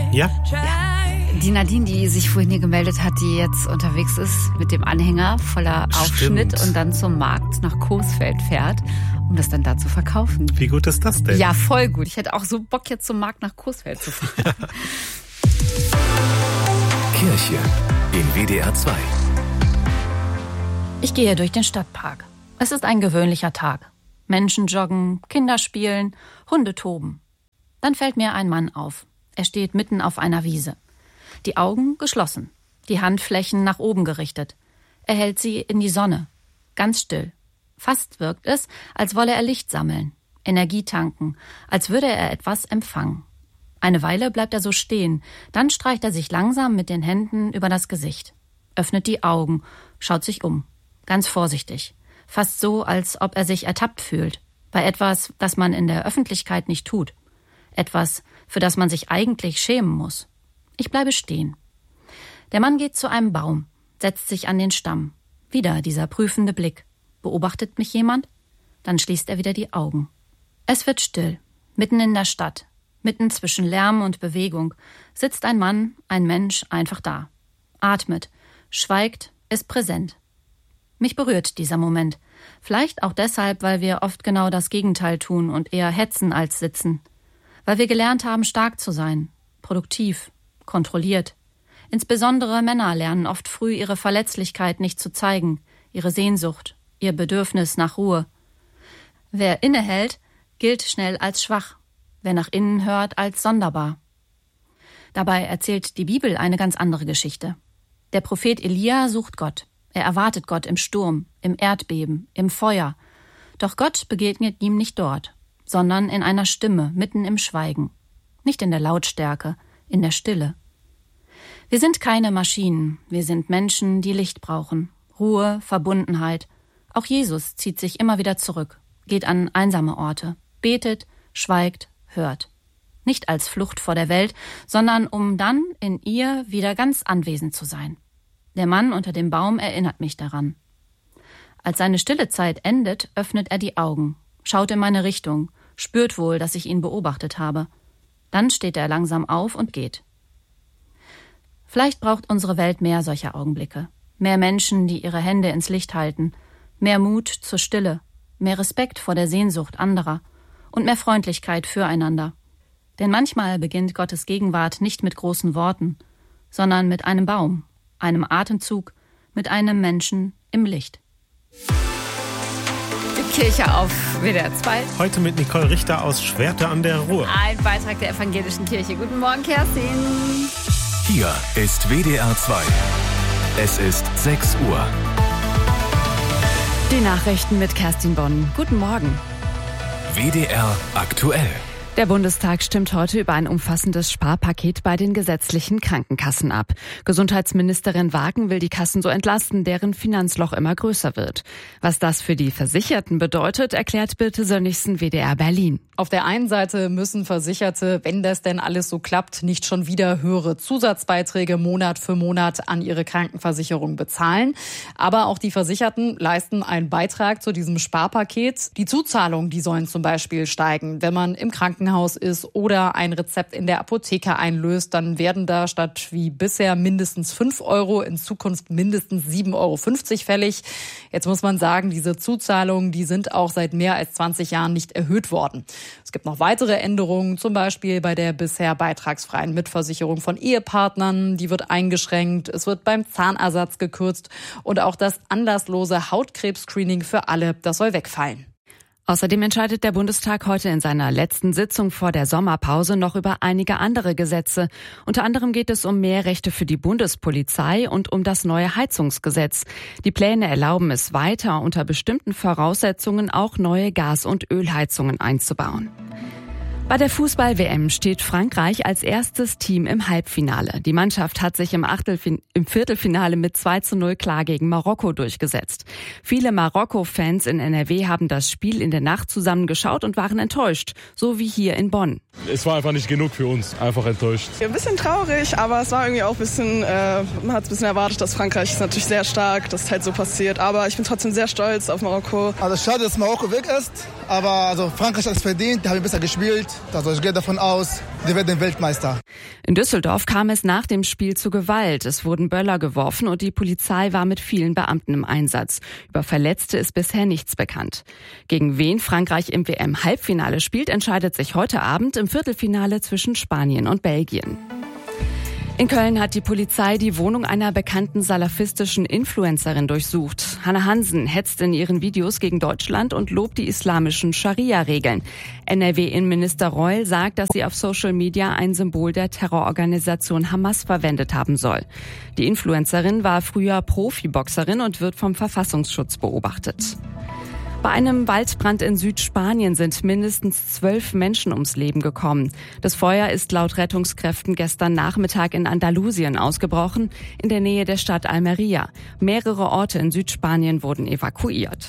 Ja? Die Nadine, die sich vorhin hier gemeldet hat, die jetzt unterwegs ist mit dem Anhänger voller Aufschnitt und dann zum Markt nach Coesfeld fährt, um das dann da zu verkaufen. Wie gut ist das denn? Ja, voll gut. Ich hätte auch so Bock, jetzt zum Markt nach Coesfeld zu fahren. Kirche in WDR 2. Ich gehe durch den Stadtpark. Es ist ein gewöhnlicher Tag. Menschen joggen, Kinder spielen, Hunde toben. Dann fällt mir ein Mann auf. Er steht mitten auf einer Wiese. Die Augen geschlossen, die Handflächen nach oben gerichtet. Er hält sie in die Sonne, ganz still. Fast wirkt es, als wolle er Licht sammeln, Energie tanken, als würde er etwas empfangen. Eine Weile bleibt er so stehen, dann streicht er sich langsam mit den Händen über das Gesicht, öffnet die Augen, schaut sich um, ganz vorsichtig, fast so, als ob er sich ertappt fühlt, bei etwas, das man in der Öffentlichkeit nicht tut, etwas, für das man sich eigentlich schämen muss. Ich bleibe stehen. Der Mann geht zu einem Baum, setzt sich an den Stamm. Wieder dieser prüfende Blick. Beobachtet mich jemand? Dann schließt er wieder die Augen. Es wird still. Mitten in der Stadt, mitten zwischen Lärm und Bewegung, sitzt ein Mann, ein Mensch einfach da. Atmet, schweigt, ist präsent. Mich berührt dieser Moment. Vielleicht auch deshalb, weil wir oft genau das Gegenteil tun und eher hetzen als sitzen. Weil wir gelernt haben, stark zu sein, produktiv, kontrolliert. Insbesondere Männer lernen oft früh ihre Verletzlichkeit nicht zu zeigen, ihre Sehnsucht, ihr Bedürfnis nach Ruhe. Wer innehält, gilt schnell als schwach, wer nach innen hört, als sonderbar. Dabei erzählt die Bibel eine ganz andere Geschichte. Der Prophet Elia sucht Gott. Er erwartet Gott im Sturm, im Erdbeben, im Feuer. Doch Gott begegnet ihm nicht dort, sondern in einer Stimme, mitten im Schweigen. Nicht in der Lautstärke, in der Stille. Wir sind keine Maschinen, wir sind Menschen, die Licht brauchen. Ruhe, Verbundenheit. Auch Jesus zieht sich immer wieder zurück, geht an einsame Orte, betet, schweigt, hört. Nicht als Flucht vor der Welt, sondern um dann in ihr wieder ganz anwesend zu sein. Der Mann unter dem Baum erinnert mich daran. Als seine stille Zeit endet, öffnet er die Augen, schaut in meine Richtung, spürt wohl, dass ich ihn beobachtet habe. Dann steht er langsam auf und geht. Vielleicht braucht unsere Welt mehr solcher Augenblicke. Mehr Menschen, die ihre Hände ins Licht halten. Mehr Mut zur Stille. Mehr Respekt vor der Sehnsucht anderer. Und mehr Freundlichkeit füreinander. Denn manchmal beginnt Gottes Gegenwart nicht mit großen Worten, sondern mit einem Baum, einem Atemzug, mit einem Menschen im Licht. Kirche auf WDR 2. Heute mit Nicole Richter aus Schwerte an der Ruhr. Ein Beitrag der Evangelischen Kirche. Guten Morgen, Kerstin. Hier ist WDR 2. Es ist 6 Uhr. Die Nachrichten mit Kerstin Bonn. Guten Morgen. WDR aktuell. Der Bundestag stimmt heute über ein umfassendes Sparpaket bei den gesetzlichen Krankenkassen ab. Gesundheitsministerin Wagen will die Kassen so entlasten, deren Finanzloch immer größer wird. Was das für die Versicherten bedeutet, erklärt Birte Sönnigsen, WDR Berlin. Auf der einen Seite müssen Versicherte, wenn das denn alles so klappt, nicht schon wieder höhere Zusatzbeiträge Monat für Monat an ihre Krankenversicherung bezahlen. Aber auch die Versicherten leisten einen Beitrag zu diesem Sparpaket. Die Zuzahlungen, die sollen zum Beispiel steigen. Wenn man im Krankenhaus ist oder ein Rezept in der Apotheke einlöst, dann werden da statt wie bisher mindestens 5 Euro in Zukunft mindestens 7,50 Euro fällig. Jetzt muss man sagen, diese Zuzahlungen, die sind auch seit mehr als 20 Jahren nicht erhöht worden. Es gibt noch weitere Änderungen, zum Beispiel bei der bisher beitragsfreien Mitversicherung von Ehepartnern. Die wird eingeschränkt, es wird beim Zahnersatz gekürzt und auch das anlasslose Hautkrebs-Screening für alle, das soll wegfallen. Außerdem entscheidet der Bundestag heute in seiner letzten Sitzung vor der Sommerpause noch über einige andere Gesetze. Unter anderem geht es um mehr Rechte für die Bundespolizei und um das neue Heizungsgesetz. Die Pläne erlauben es weiter, unter bestimmten Voraussetzungen auch neue Gas- und Ölheizungen einzubauen. Bei der Fußball-WM steht Frankreich als erstes Team im Halbfinale. Die Mannschaft hat sich im Viertelfinale mit 2:0 klar gegen Marokko durchgesetzt. Viele Marokko-Fans in NRW haben das Spiel in der Nacht zusammen geschaut und waren enttäuscht, so wie hier in Bonn. Es war einfach nicht genug für uns, einfach enttäuscht. Ein bisschen traurig, aber es war irgendwie auch ein bisschen, man hat es ein bisschen erwartet, dass Frankreich ist natürlich sehr stark, dass es halt so passiert. Aber ich bin trotzdem sehr stolz auf Marokko. Also schade, dass Marokko weg ist, aber also Frankreich hat es verdient, die haben besser gespielt. Also ich gehe davon aus, die werden Weltmeister. In Düsseldorf kam es nach dem Spiel zu Gewalt. Es wurden Böller geworfen und die Polizei war mit vielen Beamten im Einsatz. Über Verletzte ist bisher nichts bekannt. Gegen wen Frankreich im WM-Halbfinale spielt, entscheidet sich heute Abend im Viertelfinale zwischen Spanien und Belgien. In Köln hat die Polizei die Wohnung einer bekannten salafistischen Influencerin durchsucht. Hanne Hansen hetzt in ihren Videos gegen Deutschland und lobt die islamischen Scharia-Regeln. NRW-Innenminister Reul sagt, dass sie auf Social Media ein Symbol der Terrororganisation Hamas verwendet haben soll. Die Influencerin war früher Profiboxerin und wird vom Verfassungsschutz beobachtet. Bei einem Waldbrand in Südspanien sind mindestens 12 Menschen ums Leben gekommen. Das Feuer ist laut Rettungskräften gestern Nachmittag in Andalusien ausgebrochen, in der Nähe der Stadt Almería. Mehrere Orte in Südspanien wurden evakuiert.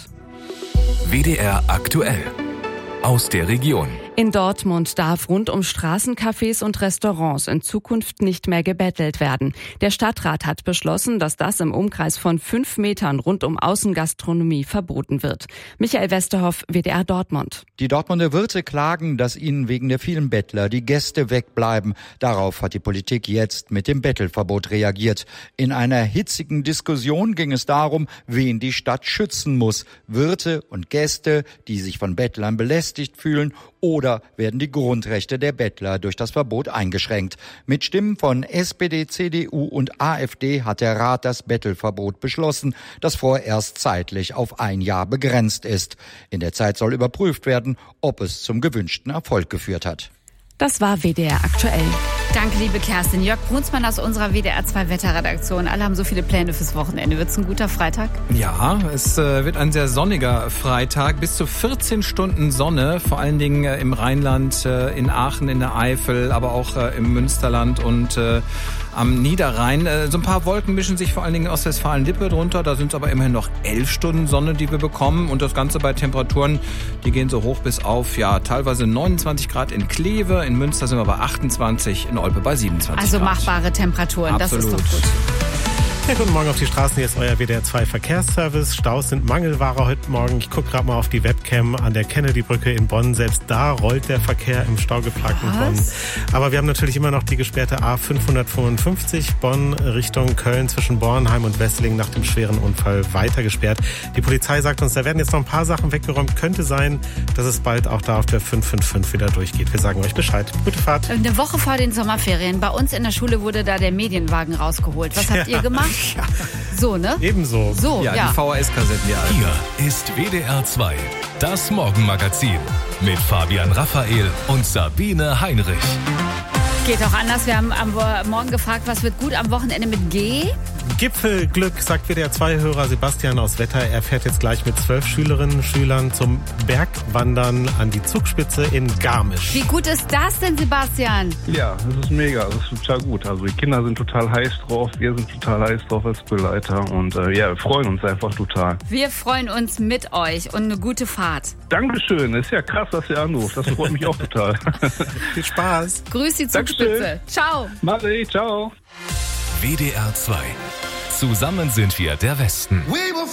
WDR aktuell. Aus der Region. In Dortmund darf rund um Straßencafés und Restaurants in Zukunft nicht mehr gebettelt werden. Der Stadtrat hat beschlossen, dass das im Umkreis von 5 Metern rund um Außengastronomie verboten wird. Michael Westerhoff, WDR Dortmund. Die Dortmunder Wirte klagen, dass ihnen wegen der vielen Bettler die Gäste wegbleiben. Darauf hat die Politik jetzt mit dem Bettelverbot reagiert. In einer hitzigen Diskussion ging es darum, wen die Stadt schützen muss. Wirte und Gäste, die sich von Bettlern belästigt fühlen, oder werden die Grundrechte der Bettler durch das Verbot eingeschränkt? Mit Stimmen von SPD, CDU und AfD hat der Rat das Bettelverbot beschlossen, das vorerst zeitlich auf 1 Jahr begrenzt ist. In der Zeit soll überprüft werden, ob es zum gewünschten Erfolg geführt hat. Das war WDR aktuell. Danke, liebe Kerstin. Jörg Brunsmann aus unserer WDR 2 Wetterredaktion. Alle haben so viele Pläne fürs Wochenende. Wird's ein guter Freitag? Ja, es wird ein sehr sonniger Freitag. Bis zu 14 Stunden Sonne, vor allen Dingen im Rheinland, in Aachen, in der Eifel, aber auch im Münsterland und am Niederrhein. So ein paar Wolken mischen sich vor allen Dingen in Ostwestfalen-Lippe drunter. Da sind es aber immerhin noch 11 Stunden Sonne, die wir bekommen. Und das Ganze bei Temperaturen, die gehen so hoch bis auf, ja, teilweise 29 Grad in Kleve. In Münster sind wir bei 28, in Olpe bei 27 also Grad. Also machbare Temperaturen, Absolut. Das ist doch gut. Ja, guten Morgen auf die Straßen, hier ist euer WDR 2 Verkehrsservice. Staus sind Mangelware heute Morgen. Ich gucke gerade mal auf die Webcam an der Kennedy-Brücke in Bonn. Selbst da rollt der Verkehr im staugeplagten Bonn. Aber wir haben natürlich immer noch die gesperrte A555 Bonn Richtung Köln zwischen Bornheim und Wesseling nach dem schweren Unfall weiter gesperrt. Die Polizei sagt uns, da werden jetzt noch ein paar Sachen weggeräumt. Könnte sein, dass es bald auch da auf der 555 wieder durchgeht. Wir sagen euch Bescheid. Gute Fahrt. Eine Woche vor den Sommerferien. Bei uns in der Schule wurde da der Medienwagen rausgeholt. Was habt ihr gemacht? Ja. So, ne? Ebenso. So, ja, die VHS-Kassetten, ja. Hier ist WDR 2, das Morgenmagazin mit Fabian Raphael und Sabine Heinrich. Geht auch anders. Wir haben am Morgen gefragt, was wird gut am Wochenende mit G? Gipfelglück, sagt WDR 2-Hörer Sebastian aus Wetter. Er fährt jetzt gleich mit 12 Schülerinnen und Schülern zum Bergwandern an die Zugspitze in Garmisch. Wie gut ist das denn, Sebastian? Ja, das ist mega, das ist total gut. Also die Kinder sind total heiß drauf, wir sind total heiß drauf als Begleiter und wir freuen uns einfach total. Wir freuen uns mit euch und eine gute Fahrt. Dankeschön, ist ja krass, dass ihr anruft, das freut mich auch total. Viel Spaß. Grüß die Zugspitze. Ciao. Mari, ciao. WDR 2. Zusammen sind wir der Westen.